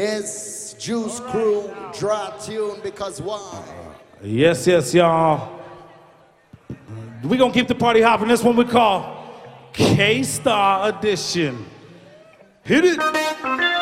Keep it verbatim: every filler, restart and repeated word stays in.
is Juice Crew Draw Tune, because why? Yes, yes, y'all. We gonna keep the party hopping. This one we call K-Star Edition. Hit it.